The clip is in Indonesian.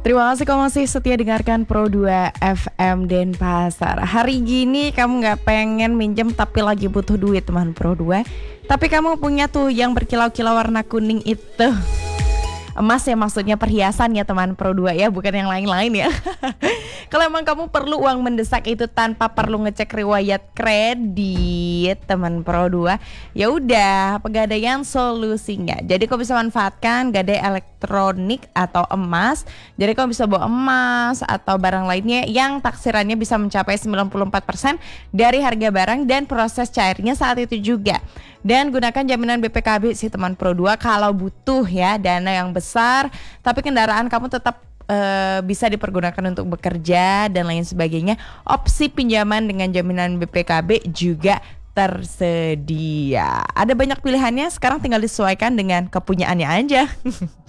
Terima kasih kamu masih setia dengarkan Pro 2 FM Denpasar. Hari gini kamu gak pengen minjem tapi lagi butuh duit teman Pro 2. Tapi kamu punya tuh yang berkilau-kilau warna kuning itu. Emas ya, maksudnya perhiasan ya teman Pro 2 ya, bukan yang lain-lain ya. Kalau emang kamu perlu uang mendesak itu tanpa perlu ngecek riwayat kredit teman Pro 2, ya udah, Pegadaian solusinya. Jadi kamu bisa manfaatkan gadai elektronik atau emas. Jadi kamu bisa bawa emas atau barang lainnya yang taksirannya bisa mencapai 94% dari harga barang dan proses cairnya saat itu juga. Dan gunakan jaminan BPKB sih teman Pro 2 kalau butuh ya dana yang besar, tapi kendaraan kamu tetap bisa dipergunakan untuk bekerja dan lain sebagainya. Opsi pinjaman dengan jaminan BPKB juga tersedia. Ada banyak pilihannya, sekarang tinggal disesuaikan dengan kepunyaannya aja.